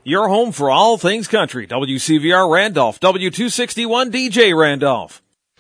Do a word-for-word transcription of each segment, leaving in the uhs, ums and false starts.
Your home for all things country. W C V R Randolph, W two sixty-one D J Randolph.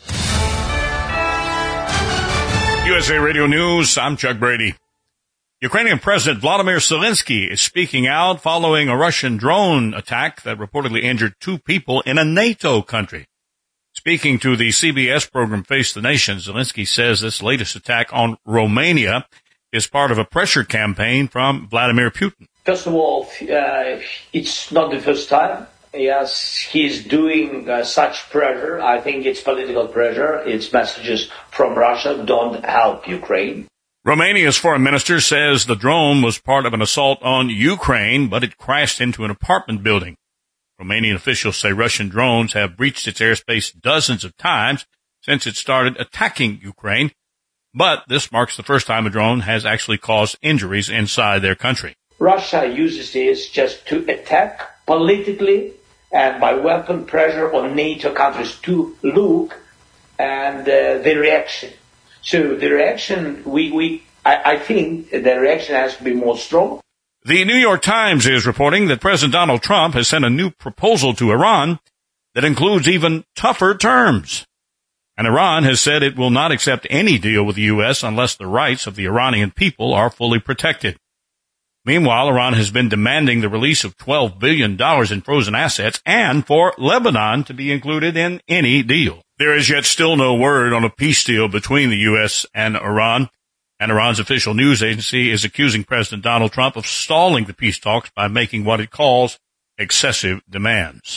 U S A Radio News, I'm Chuck Brady. Ukrainian President Vladimir Zelensky is speaking out following a Russian drone attack that reportedly injured two people in a NATO country. Speaking to the C B S program Face the Nation, Zelensky says this latest attack on Romania is part of a pressure campaign from Vladimir Putin. First of all, uh, it's not the first time. Yes, he's doing uh, such pressure. I think it's political pressure. It's messages from Russia, don't help Ukraine. Romania's foreign minister says the drone was part of an assault on Ukraine, but it crashed into an apartment building. Romanian officials say Russian drones have breached its airspace dozens of times since it started attacking Ukraine, but this marks the first time a drone has actually caused injuries inside their country. Russia uses this just to attack politically and by weapon pressure on NATO countries to look and uh, the reaction. So the reaction, we, we I, I think the reaction has to be more strong. The New York Times is reporting that President Donald Trump has sent a new proposal to Iran that includes even tougher terms. And Iran has said it will not accept any deal with the U S unless the rights of the Iranian people are fully protected. Meanwhile, Iran has been demanding the release of twelve billion dollars in frozen assets and for Lebanon to be included in any deal. There is yet still no word on a peace deal between the U S and Iran, and Iran's official news agency is accusing President Donald Trump of stalling the peace talks by making what it calls excessive demands.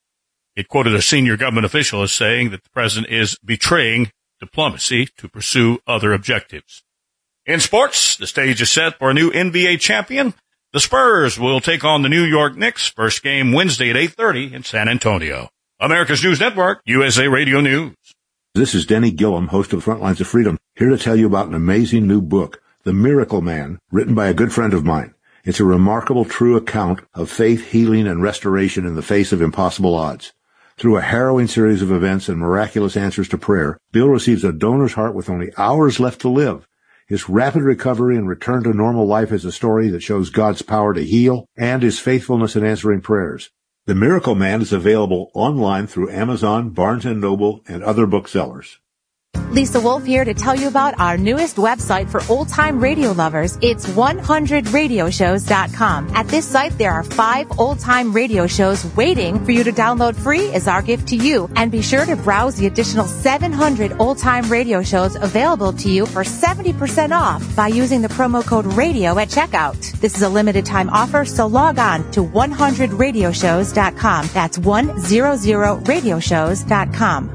It quoted a senior government official as saying that the president is betraying diplomacy to pursue other objectives. In sports, the stage is set for a new N B A champion. The Spurs will take on the New York Knicks. First game Wednesday at eight thirty in San Antonio. America's News Network, U S A Radio News. This is Denny Gillum, host of Frontlines of Freedom, here to tell you about an amazing new book, The Miracle Man, written by a good friend of mine. It's a remarkable, true account of faith, healing, and restoration in the face of impossible odds. Through a harrowing series of events and miraculous answers to prayer, Bill receives a donor's heart with only hours left to live. His rapid recovery and return to normal life is a story that shows God's power to heal and his faithfulness in answering prayers. The Miracle Man is available online through Amazon, Barnes and Noble, and other booksellers. Lisa Wolf here to tell you about our newest website for old-time radio lovers. It's one hundred radio shows dot com. At this site, there are five old-time radio shows waiting for you to download free as our gift to you. And be sure to browse the additional seven hundred old-time radio shows available to you for seventy percent off by using the promo code RADIO at checkout. This is a limited-time offer, so log on to one hundred radio shows dot com. That's one hundred radio shows dot com.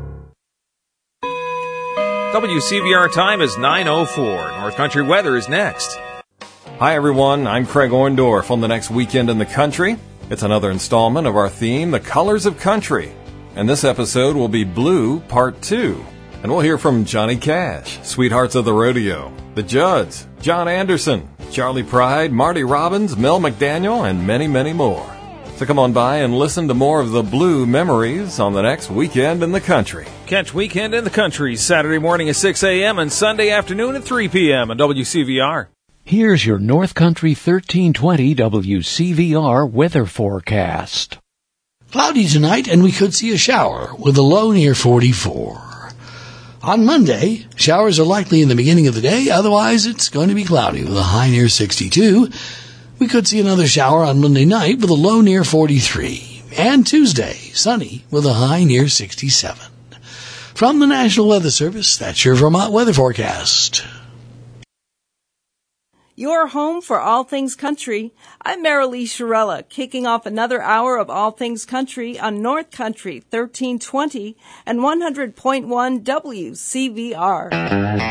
W C V R time is nine oh four. North Country weather is next. Hi, everyone. I'm Craig Orndorff on the next Weekend in the Country. It's another installment of our theme, The Colors of Country. And this episode will be Blue Part two. And we'll hear from Johnny Cash, Sweethearts of the Rodeo, The Judds, John Anderson, Charlie Pride, Marty Robbins, Mel McDaniel, and many, many more. So come on by and listen to more of the Blue Memories on the next Weekend in the Country. Catch Weekend in the Country Saturday morning at six a.m. and Sunday afternoon at three p.m. on W C V R. Here's your North Country thirteen twenty W C V R weather forecast. Cloudy tonight, and we could see a shower with a low near forty-four. On Monday, showers are likely in the beginning of the day. Otherwise, it's going to be cloudy with a high near sixty-two. We could see another shower on Monday night with a low near forty-three. And Tuesday, sunny with a high near sixty-seven. From the National Weather Service, that's your Vermont weather forecast. Your home for all things country. I'm Marilee Shirella, kicking off another hour of All Things Country on North Country thirteen twenty and one hundred point one W C V R.